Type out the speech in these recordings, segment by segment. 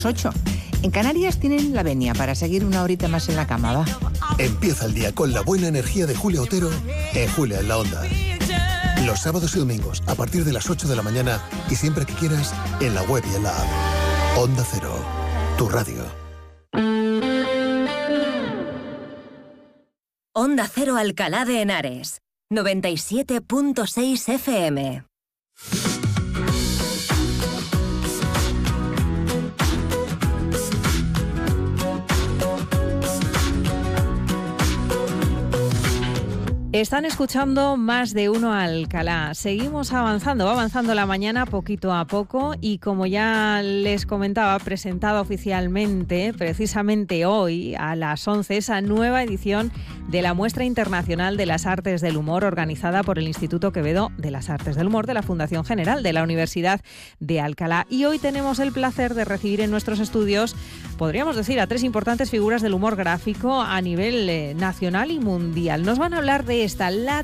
8. En Canarias tienen la venia para seguir una horita más en la cama, va. Empieza el día con la buena energía de Julia Otero en Julia en la Onda. Los sábados y domingos a partir de las 8 de la mañana y siempre que quieras en la web y en la app. Onda Cero, tu radio. Onda Cero Alcalá de Henares, 97.6 FM. Están escuchando Más de Uno Alcalá. Seguimos avanzando, va avanzando la mañana poquito a poco y como ya les comentaba, presentada oficialmente, precisamente hoy a las 11, esa nueva edición de la Muestra Internacional de las Artes del Humor organizada por el Instituto Quevedo de las Artes del Humor de la Fundación General de la Universidad de Alcalá. Y hoy tenemos el placer de recibir en nuestros estudios, podríamos decir, a 3 importantes figuras del humor gráfico a nivel nacional y mundial. Nos van a hablar de la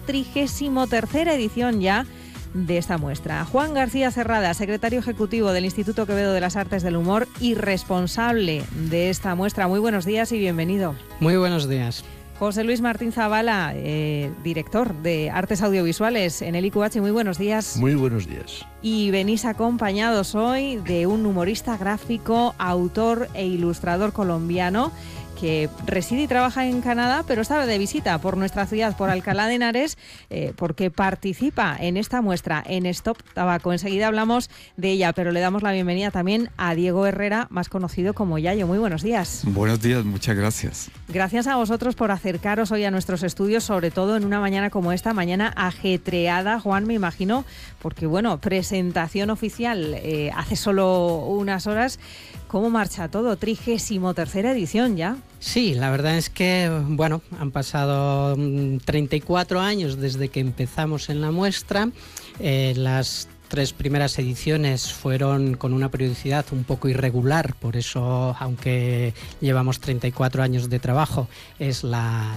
33ª edición ya de esta muestra. Juan García Cerrada, secretario ejecutivo del Instituto Quevedo de las Artes del Humor y responsable de esta muestra. Muy buenos días y bienvenido. Muy buenos días. José Luis Martín Zavala, director de Artes Audiovisuales en el IQH. Muy buenos días. Muy buenos días. Y venís acompañados hoy de un humorista gráfico, autor e ilustrador colombiano que reside y trabaja en Canadá, pero está de visita por nuestra ciudad, por Alcalá de Henares, porque participa en esta muestra en Stop Tabaco. Enseguida hablamos de ella, pero le damos la bienvenida también a Diego Herrera, más conocido como Yayo. Muy buenos días. Buenos días, muchas gracias. Gracias a vosotros por acercaros hoy a nuestros estudios, sobre todo en una mañana como esta, mañana ajetreada, Juan, me imagino, porque bueno, presentación oficial hace solo unas horas. ¿Cómo marcha todo? 33ª edición ya. Sí, la verdad es que, bueno, han pasado 34 años desde que empezamos en la muestra. Las 3 primeras ediciones fueron con una periodicidad un poco irregular, por eso, aunque llevamos 34 años de trabajo, es la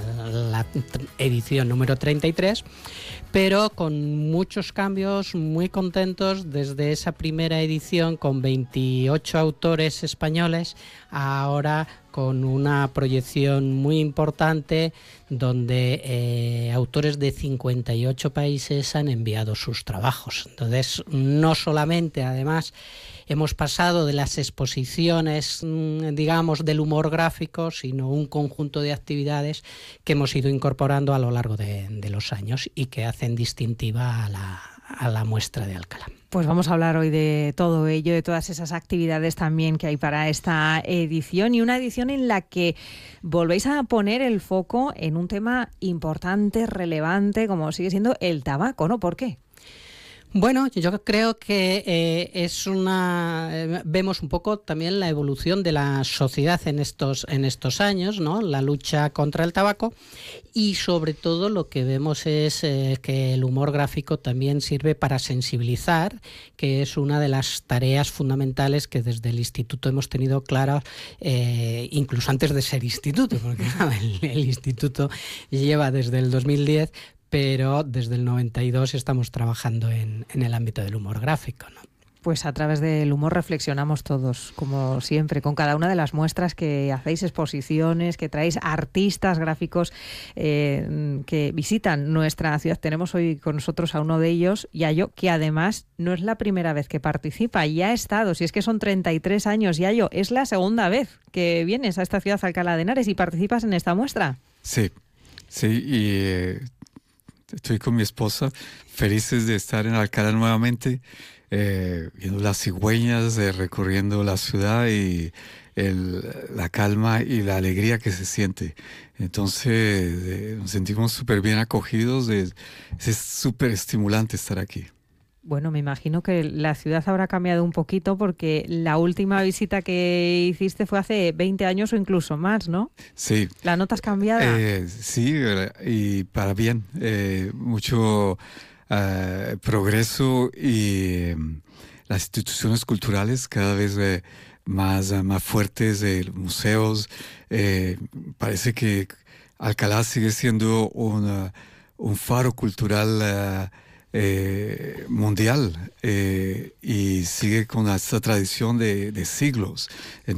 edición número 33, pero con muchos cambios, muy contentos desde esa primera edición con 28 autores españoles, ahora con una proyección muy importante donde autores de 58 países han enviado sus trabajos. Entonces, no solamente, además, hemos pasado de las exposiciones, digamos, del humor gráfico, sino un conjunto de actividades que hemos ido incorporando a lo largo de los años y que hacen distintiva a la muestra de Alcalá. Pues vamos a hablar hoy de todo ello, de todas esas actividades también que hay para esta edición, y una edición en la que volvéis a poner el foco en un tema importante, relevante, como sigue siendo el tabaco, ¿no? ¿Por qué? Bueno, yo creo que vemos un poco también la evolución de la sociedad en estos años, ¿no? La lucha contra el tabaco, y sobre todo lo que vemos es que el humor gráfico también sirve para sensibilizar, que es una de las tareas fundamentales que desde el instituto hemos tenido claras, incluso antes de ser instituto, porque el instituto lleva desde el 2010, pero desde el 92 estamos trabajando en el ámbito del humor gráfico, ¿no? Pues a través del humor reflexionamos todos, como siempre, con cada una de las muestras que hacéis, exposiciones, que traéis artistas gráficos que visitan nuestra ciudad. Tenemos hoy con nosotros a uno de ellos, Yayo, que además no es la primera vez que participa, ya ha estado, si es que son 33 años, Yayo, es la segunda vez que vienes a esta ciudad, Alcalá de Henares, y participas en esta muestra. Sí, y estoy con mi esposa, felices de estar en Alcalá nuevamente, viendo las cigüeñas, recorriendo la ciudad y la calma y la alegría que se siente. Entonces nos sentimos súper bien acogidos, es súper estimulante estar aquí. Bueno, me imagino que la ciudad habrá cambiado un poquito porque la última visita que hiciste fue hace 20 años o incluso más, ¿no? Sí. ¿La notas cambiada? Sí, y para bien. Mucho progreso y las instituciones culturales cada vez más fuertes, museos. Parece que Alcalá sigue siendo un faro cultural mundial y sigue con esta tradición de siglos.